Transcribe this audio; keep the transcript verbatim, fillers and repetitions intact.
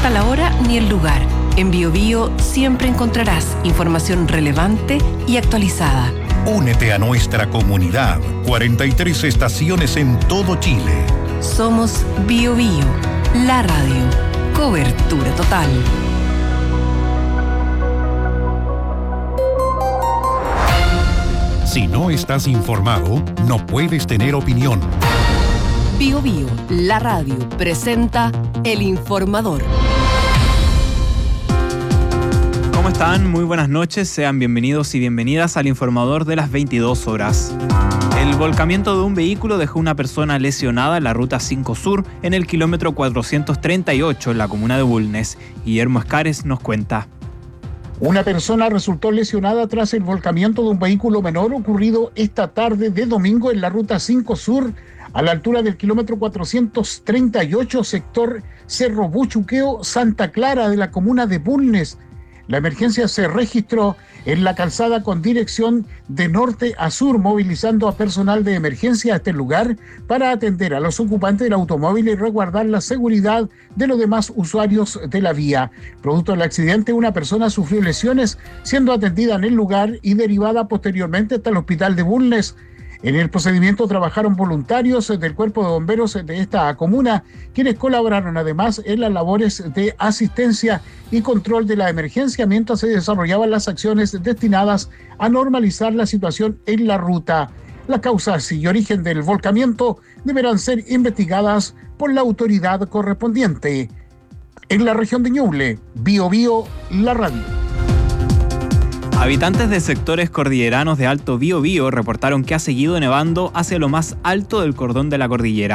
importa la hora ni el lugar. En BioBio siempre encontrarás información relevante y actualizada. Únete a nuestra comunidad. cuarenta y tres estaciones en todo Chile. Somos BioBio, la radio. Cobertura total. Si no estás informado, no puedes tener opinión. BioBio, la radio, presenta El Informador. ¿Cómo están? Muy buenas noches, sean bienvenidos y bienvenidas al Informador de las veintidós horas. El volcamiento de un vehículo dejó una persona lesionada en la ruta cinco Sur en el kilómetro cuatrocientos treinta y ocho en la comuna de Bulnes. Guillermo Escares nos cuenta. Una persona resultó lesionada tras el volcamiento de un vehículo menor ocurrido esta tarde de domingo en la ruta cinco Sur, a la altura del kilómetro cuatrocientos treinta y ocho, sector Cerro Buchuqueo, Santa Clara, de la comuna de Bulnes. La emergencia se registró en la calzada con dirección de norte a sur, movilizando a personal de emergencia a este lugar para atender a los ocupantes del automóvil y resguardar la seguridad de los demás usuarios de la vía. Producto del accidente, una persona sufrió lesiones, siendo atendida en el lugar y derivada posteriormente hasta el hospital de Bulnes. En el procedimiento trabajaron voluntarios del Cuerpo de Bomberos de esta comuna, quienes colaboraron además en las labores de asistencia y control de la emergencia mientras se desarrollaban las acciones destinadas a normalizar la situación en la ruta. Las causas y origen del volcamiento deberán ser investigadas por la autoridad correspondiente. En la región de Ñuble, BioBio, la radio. Habitantes de sectores cordilleranos de Alto Biobío reportaron que ha seguido nevando hacia lo más alto del cordón de la cordillera.